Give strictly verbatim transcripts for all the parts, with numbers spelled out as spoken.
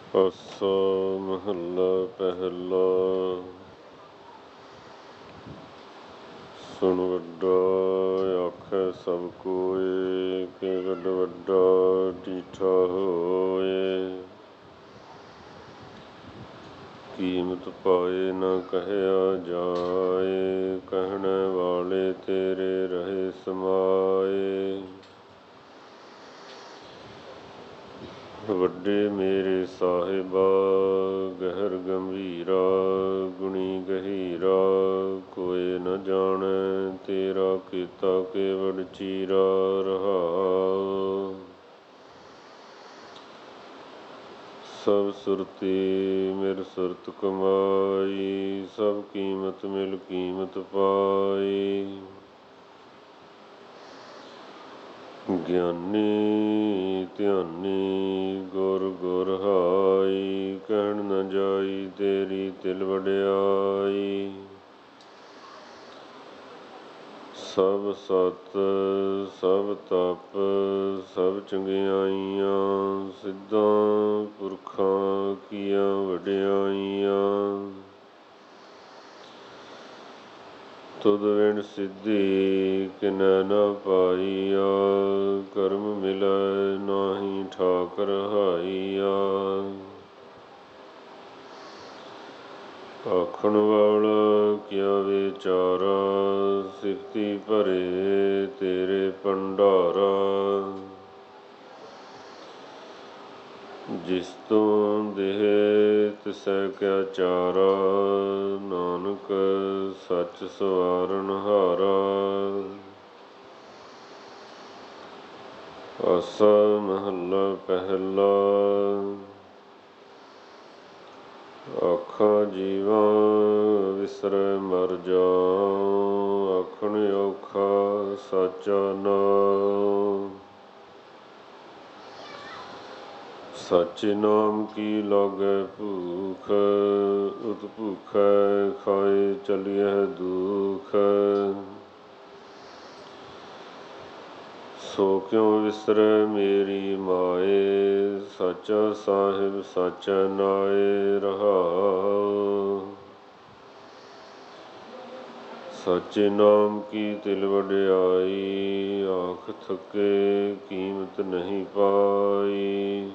ਆਸਾ ਮਹੱਲਾ ਪਹਿਲਾ। ਸੁਣ ਵੱਡਾ ਆਖੈ ਸਭ ਕੋਇ, ਕਿ ਵੱਡ ਵੱਡਾ ਡੀਠਾ ਹੋਏ। ਕੀਮਤ ਪਾਏ ਨਾ ਕਹਿਆ ਜਾਏ, ਕਹਿਣ ਵਾਲੇ ਤੇਰੇ ਰਹੇ ਸਮਾਏ। ਵੱਡੇ ਮੇਰੇ ਸਾਹਿਬਾ ਗਹਿਰ ਗੰਭੀਰਾ, ਗੁਣੀ ਗਹੀਰਾ ਕੋਇ ਨ ਜਾਣੈ, ਤੇਰਾ ਕੀਤਾ ਕੇਵਡ ਚੀਰਾ ਰਹਾਉ। ਸਭ ਸੁਰਤੀ ਮਿਰ ਸੁਰਤ ਕਮਾਈ, ਸਭ ਕੀਮਤ ਮਿਲ ਕੀਮਤ ਪਾਈ। ਗਿਆਨੀ ਧਿਆਨੀ ਗੁਰ ਗੁਰ ਹਾਈ, ਕਹਿਣ ਨ ਜਾਈ ਤੇਰੀ ਤਿਲ ਵਡਿਆਈ। ਸਭ ਸਤ ਸਭ ਤਪ ਸਭ ਚੰਗਿਆਈਆਂ, ਸਿੱਧਾਂ ਪੁਰਖਾਂ ਕੀਆਂ ਵਡਿਆਈਆਂ। ਤੁਧ ਵਿਣ ਸਿੱਧੀ ਕਿਨੈ ਨਾ ਪਾਈਆ, ਕਰਮ ਮਿਲੈ ਨਾਹੀ ਠਾਕ ਰਹਾਈਆ। ਆਖਣ ਵਾਲਾ ਕਿਆ ਵਿਚਾਰਾ, ਸਿਫਤੀ ਭਰੇ ਤੇਰੇ ਭੰਡਾਰਾ। ਜਿਸ ਤੋਂ ਦੇਹ ਤਿਸੈ ਕਿਆ ਚਾਰਾ, ਨਾਨਕ ਸੱਚ ਸਵਾਰਨ ਹਾਰਾ। ਆਸਾ ਮਹੱਲਾ ਪਹਿਲਾ। ਆਖਾਂ ਜੀਵਾ ਵਿਸਰੈ ਮਰ ਜਾਉ, ਆਖਣ ਔਖਾ ਸਾਚਾ ਨਾਉ। ਸਾਚੇ ਨਾਮ ਕੀ ਲਾਗੈ ਭੂਖ, ਉਤ ਭੂਖੈ ਖਾਏ ਚਲੀਐ ਦੁਖ। ਸੋ ਕਿਉ ਵਿਸਰੈ ਮੇਰੀ ਮਾਏ, ਸਾਚਾ ਸਾਹਿਬ ਸਾਚਾ ਨਾਇ ਰਹਾਉ। ਸਾਚੇ ਨਾਮ ਕੀ ਤਿਲ ਵਡਿਆਈ, ਆਖ ਥਕੇ ਕੀਮਤ ਨਹੀਂ ਪਾਈ।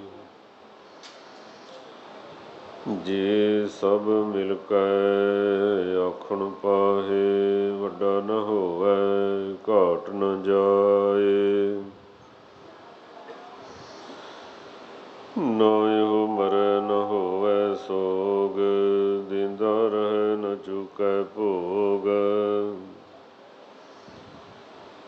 ਜੇ ਸਭ ਮਿਲ ਕੈ ਆਖਣ ਪਾਹੇ, ਵੱਡਾ ਨ ਹੋਵੈ ਘਾਟ ਨ ਜਾਏ। ਨਾ ਇਹੋ ਮਰੈ ਨ ਹੋਵੈ ਸੋਗ, ਦੇਂਦਾ ਰਹੈ ਨ ਚੂਕੈ ਭੋਗ।